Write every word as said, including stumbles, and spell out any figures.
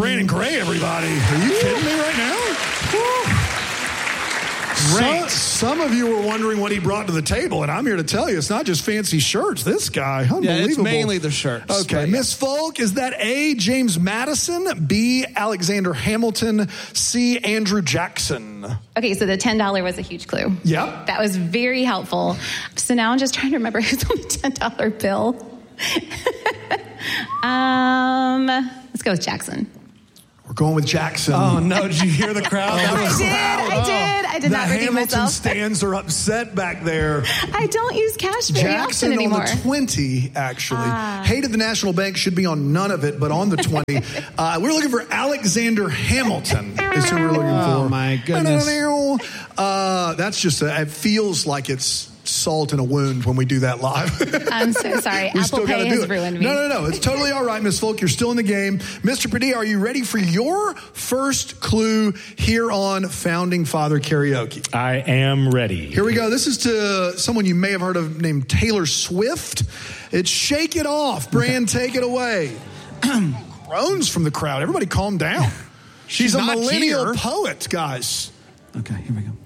Brandon Gray, everybody. Are you kidding me right now? Some, some of you were wondering what he brought to the table, and I'm here to tell you it's not just fancy shirts. This guy, unbelievable. Yeah, it's mainly the shirts. Okay, Miss Folk, is that A, James Madison, B, Alexander Hamilton, C, Andrew Jackson? Okay, so the ten dollars was a huge clue. Yep. That was very helpful. So now I'm just trying to remember who's on the ten dollar bill. um, let's go with Jackson. We're going with Jackson. Oh, no. Did you hear the crowd? That was I did. loud. I did. I did the not redeem Hamilton myself. stands are upset back there. I don't use cash very Jackson often anymore. on the twenty, actually. Ah. Hated the National Bank, should be on none of it, but on the twenty. uh, we're looking for Alexander Hamilton is who we're looking Oh, for. my goodness. Uh, that's just, a, it feels like it's salt in a wound when we do that live. I'm so sorry. We Apple still gotta Pay do has it. ruined me. No, no, no. It's totally all right, Miss Folk. You're still in the game. Mister Padilla, are you ready for your first clue here on Founding Father Karaoke? I am ready. Here we go. This is to someone you may have heard of named Taylor Swift. It's Shake It Off. Brand, take it away. Groans from the crowd. Everybody calm down. She's, She's a not millennial here. poet, guys. Okay, here we go.